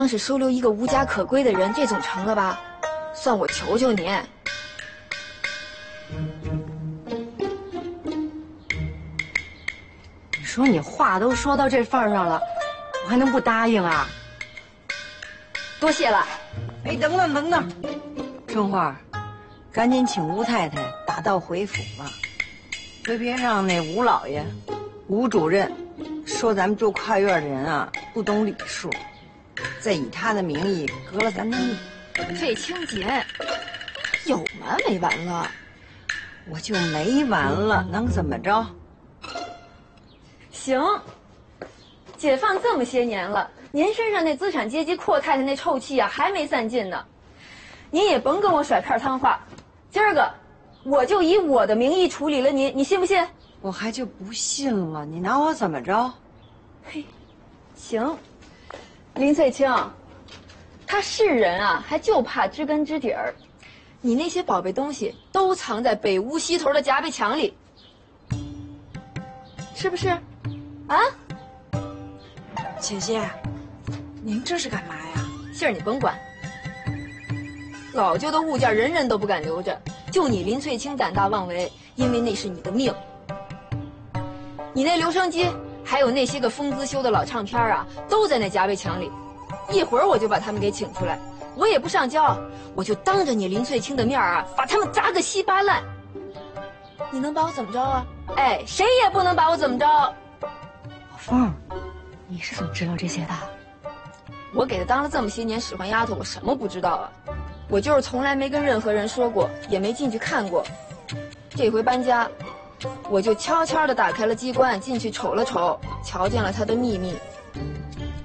光是收留一个无家可归的人，这总成了吧？算我求求你。 你说你话都说到这份上了，我还能不答应啊？ 多谢了。 哎，等等等等，春花，赶紧请吴太太打道回府吧，可别让那吴老爷、吴主任说咱们住跨院的人啊不懂礼数，再以他的名义革了咱的命。 翠青姐，有完没完了？ 我就没完了，能怎么着？ 行，解放这么些年了，您身上那资产阶级阔太太那臭气啊还没散尽呢。您也甭跟我甩片汤话，今儿个我就以我的名义处理了您，你信不信？ 我还就不信了，你拿我怎么着？ 嘿，行，林翠青，他是人啊，还就怕知根知底儿。你那些宝贝东西都藏在北屋西头的夹背墙里，是不是？啊？ 姐姐，您这是干嘛呀？ 信儿你甭管。老旧的物件人人都不敢留着，就你林翠青胆大妄为，因为那是你的命。你那留声机还有那些个风姿修的老唱片啊，都在那夹背墙里。一会儿我就把他们给请出来，我也不上交，我就当着你林翠青的面啊，把他们砸个稀巴烂。你能把我怎么着啊？哎，谁也不能把我怎么着。 老凤，你是怎么知道这些的？ 我给他当了这么些年使唤丫头，我什么不知道啊？我就是从来没跟任何人说过，也没进去看过。这回搬家，我就悄悄地打开了机关，进去瞅了瞅，瞧见了他的秘密。